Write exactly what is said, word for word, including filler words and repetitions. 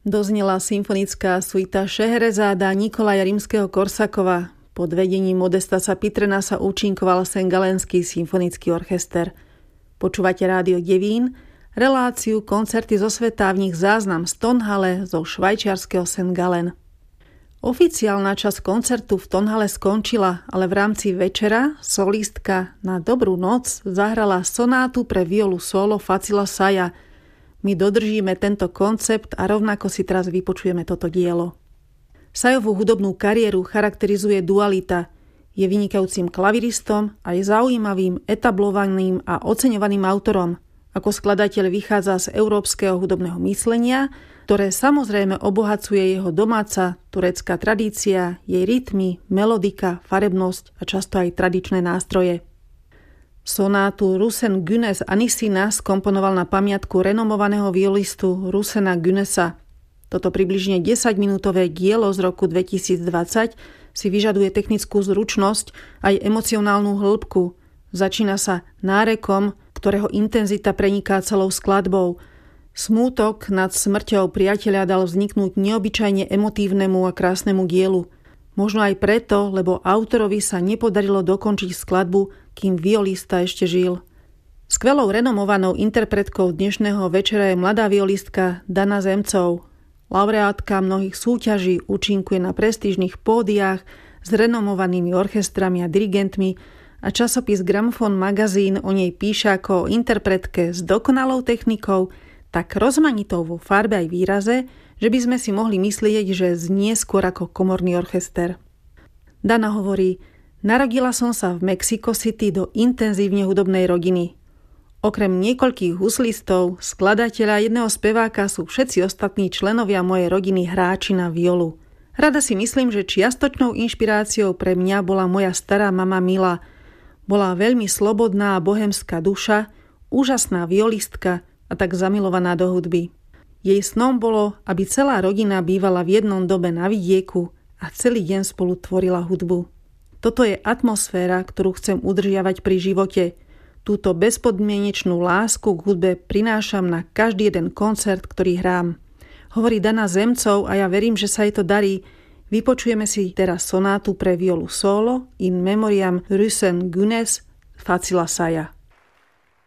Doznela symfonická suita Šehrezáda Nikolaja Rímskeho-Korsakova. Pod vedením Modestasa Pitrenasa účinkoval Saint-Galenský symfonický orchester. Počúvate Rádio Devín, reláciu Koncerty zo sveta, v nich záznam z Tonhalle zo švajčiarskeho Saint-Galen. Oficiálna časť koncertu v Tonhalle skončila, ale v rámci večera solistka na dobrú noc zahrala sonátu pre violu solo Facila Saya. My dodržíme tento koncept a rovnako si teraz vypočujeme toto dielo. Sayovú hudobnú kariéru charakterizuje dualita. Je vynikajúcim klaviristom a je zaujímavým, etablovaným a oceňovaným autorom. Ako skladateľ vychádza z európskeho hudobného myslenia, ktoré samozrejme obohacuje jeho domáca turecká tradícia, jej rytmy, melodika, farebnosť a často aj tradičné nástroje. Sonátu Rusen Günes Anissina skomponoval na pamiatku renomovaného violistu Rusena Günesa. Toto približne desaťminútové dielo z roku dvetisícdvadsať si vyžaduje technickú zručnosť aj emocionálnu hĺbku. Začína sa nárekom, ktorého intenzita preniká celou skladbou. Smútok nad smrťou priateľa dal vzniknúť neobyčajne emotívnemu a krásnemu dielu. Možno aj preto, lebo autorovi sa nepodarilo dokončiť skladbu, kým violista ešte žil. Skvelou renomovanou interpretkou dnešného večera je mladá violistka Dana Zemcov. Laureátka mnohých súťaží, účinkuje na prestížnych pódiách s renomovanými orchestrami a dirigentmi a časopis Gramophone magazín o nej píše ako o interpretke s dokonalou technikou, tak rozmanitou vo farbe aj výraze, že by sme si mohli myslieť, že znie skôr ako komorný orchester. Dana hovorí: Narodila som sa v Mexico City do intenzívne hudobnej rodiny. Okrem niekoľkých huslistov, skladateľa a jedného speváka sú všetci ostatní členovia mojej rodiny hráči na violu. Rada si myslím, že čiastočnou inšpiráciou pre mňa bola moja stará mama Mila. Bola veľmi slobodná a bohemská duša, úžasná violistka a tak zamilovaná do hudby. Jej snom bolo, aby celá rodina bývala v jednom dobe na vidieku a celý deň spolu tvorila hudbu. Toto je atmosféra, ktorú chcem udržiavať pri živote. Túto bezpodmienečnú lásku k hudbe prinášam na každý jeden koncert, ktorý hrám. Hovorí Dana Zemcov a ja verím, že sa jej to darí. Vypočujeme si teraz sonátu pre violu solo in memoriam Rusen Günes Facila Saya.